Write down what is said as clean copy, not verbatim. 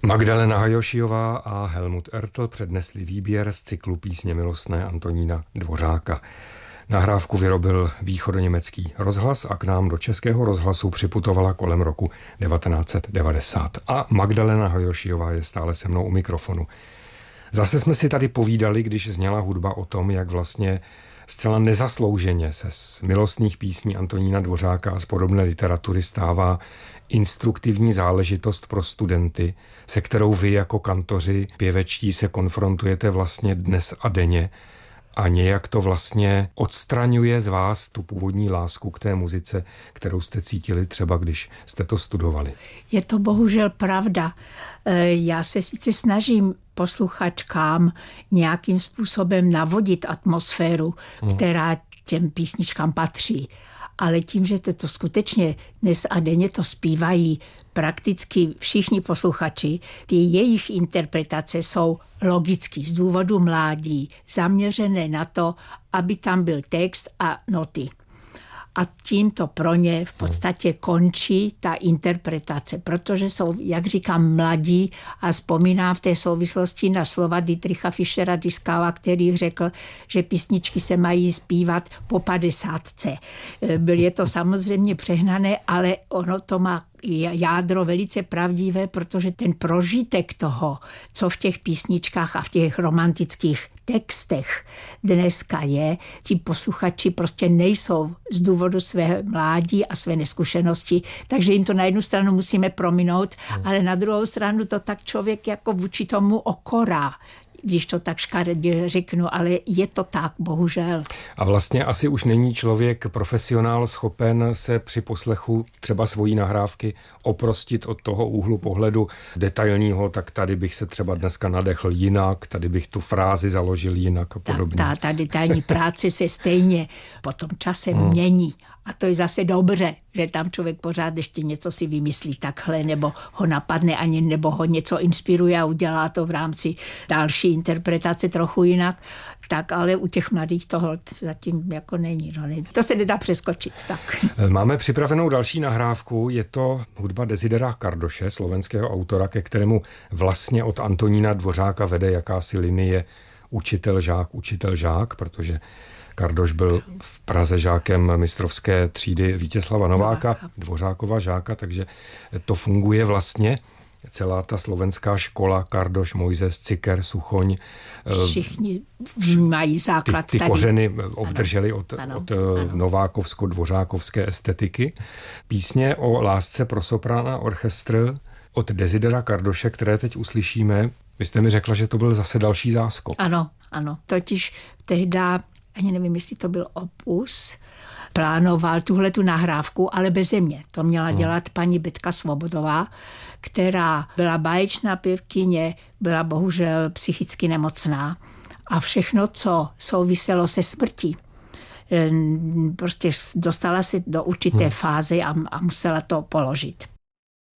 Magdalena Hajošiová a Helmut Ertl přednesli výběr z cyklu Písně milostné Antonína Dvořáka. Nahrávku vyrobil východoněmecký rozhlas a k nám do Českého rozhlasu připutovala kolem roku 1990. A Magdalena Hajošiová je stále se mnou u mikrofonu. Zase jsme si tady povídali, když zněla hudba o tom, jak vlastně zcela nezaslouženě se z milostných písní Antonína Dvořáka a z podobné literatury stává instruktivní záležitost pro studenty, se kterou vy jako kantoři pěvečtí se konfrontujete vlastně dnes a denně a nějak to vlastně odstraňuje z vás tu původní lásku k té muzice, kterou jste cítili třeba, když jste to studovali. Je to bohužel pravda. Já se sice snažím posluchačkám nějakým způsobem navodit atmosféru, která těm písničkám patří. Ale tím, že to skutečně dnes a denně to zpívají prakticky všichni posluchači, ty jejich interpretace jsou logicky z důvodu mládí, zaměřené na to, aby tam byl text a noty. A tím to pro ně v podstatě končí ta interpretace, protože jsou, jak říkám, mladí a vzpomínám v té souvislosti na slova Dietricha Fischera-Dieskauera, který řekl, že písničky se mají zpívat po 50. Je to samozřejmě přehnané, ale ono to má jádro velice pravdivé, protože ten prožitek toho, co v těch písničkách a v těch romantických textech dneska je, ti posluchači prostě nejsou z důvodu své mládí a své neskušenosti, takže jim to na jednu stranu musíme prominout, ale na druhou stranu to tak člověk jako vůči tomu okorá, když to tak škaredě řeknu, ale je to tak, bohužel. A vlastně asi už není člověk profesionál schopen se při poslechu třeba svojí nahrávky oprostit od toho úhlu pohledu detailního, tak tady bych se třeba dneska nadechl jinak, tady bych tu frázi založil jinak a podobně. Ta detailní práce se stejně potom časem mění. A to je zase dobře, že tam člověk pořád ještě něco si vymyslí takhle, nebo ho napadne ani, nebo ho něco inspiruje a udělá to v rámci další interpretace trochu jinak. Tak ale u těch mladých toho zatím jako není. No, to se nedá přeskočit. Tak. Máme připravenou další nahrávku. Je to hudba Desidera Kardoše, slovenského autora, ke kterému vlastně od Antonína Dvořáka vede jakási linie učitel-žák, protože Kardoš byl v Praze žákem mistrovské třídy Vítězslava Nováka, Dvořákova žáka, takže to funguje vlastně. Celá ta slovenská škola, Kardoš, Mojzes, Ciker, Suchoň. Všichni mají základ ty tady. Kořeny obdrželi od novákovsko-dvořákovské estetiky. Písně o lásce pro soprán a orchestr od Desidera Kardoše, které teď uslyšíme. Vy jste mi řekla, že to byl zase další záskok. Ano. Totiž tehda, ani nevím, jestli to byl Opus, plánoval tuhletu nahrávku, ale beze mě. To měla dělat paní Betka Svobodová, která byla báječná pěvkyně, byla bohužel psychicky nemocná a všechno, co souviselo se smrtí, prostě dostala se do určité fáze a musela to položit.